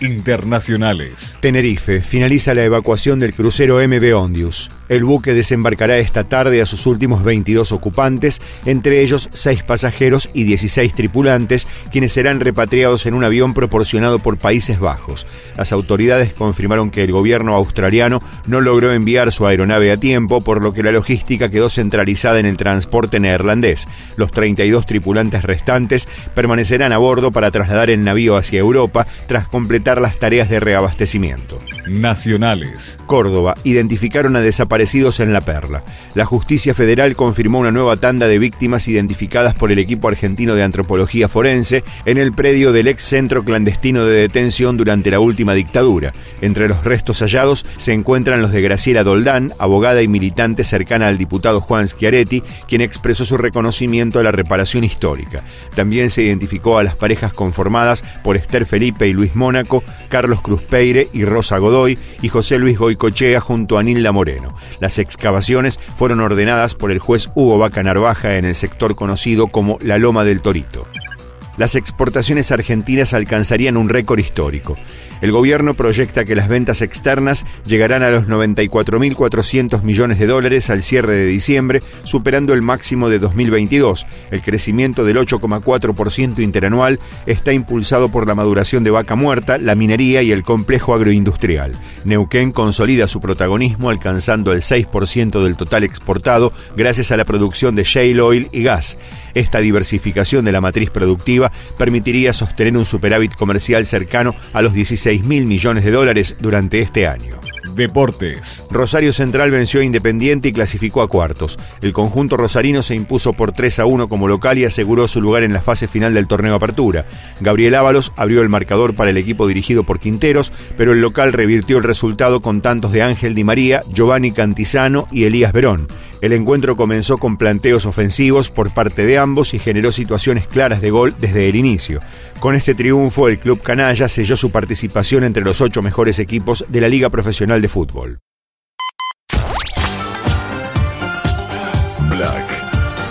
Internacionales. Tenerife finaliza la evacuación del crucero MV Ondius. El buque desembarcará esta tarde a sus últimos 22 ocupantes, entre ellos 6 pasajeros y 16 tripulantes, quienes serán repatriados en un avión proporcionado por Países Bajos. Las autoridades confirmaron que el gobierno australiano no logró enviar su aeronave a tiempo, por lo que la logística quedó centralizada en el transporte neerlandés. Los 32 tripulantes restantes permanecerán a bordo para trasladar el navío hacia Europa tras completar las tareas de reabastecimiento. Nacionales. Córdoba identificaron a desaparecidos en La Perla. La Justicia Federal confirmó una nueva tanda de víctimas identificadas por el equipo argentino de antropología forense en el predio del ex centro clandestino de detención durante la última dictadura. Entre los restos hallados se encuentran los de Graciela Doldán, abogada y militante cercana al diputado Juan Schiaretti, quien expresó su reconocimiento a la reparación histórica. También se identificó a las parejas conformadas por Esther Felipe y Luis Mónaco, Carlos Cruzpeire y Rosa Godoy, y José Luis Goicochea junto a Nilda Moreno. Las excavaciones fueron ordenadas por el juez Hugo Vaca Narvaja en el sector conocido como La Loma del Torito. Las exportaciones argentinas alcanzarían un récord histórico. El gobierno proyecta que las ventas externas llegarán a los 94.400 millones de dólares al cierre de diciembre, superando el máximo de 2022. El crecimiento del 8,4% interanual está impulsado por la maduración de vaca muerta, la minería y el complejo agroindustrial. Neuquén consolida su protagonismo alcanzando el 6% del total exportado gracias a la producción de shale oil y gas. Esta diversificación de la matriz productiva permitiría sostener un superávit comercial cercano a los 16.000 millones de dólares durante este año. Deportes. Rosario Central venció a Independiente y clasificó a cuartos. El conjunto rosarino se impuso por 3-1 como local y aseguró su lugar en la fase final del torneo Apertura. Gabriel Ábalos abrió el marcador para el equipo dirigido por Quinteros, pero el local revirtió el resultado con tantos de Ángel Di María, Giovanni Cantizano y Elías Verón. El encuentro comenzó con planteos ofensivos por parte de ambos y generó situaciones claras de gol desde el inicio. Con este triunfo, el club canalla selló su participación entre los 8 mejores equipos de la Liga Profesional de Fútbol. Black.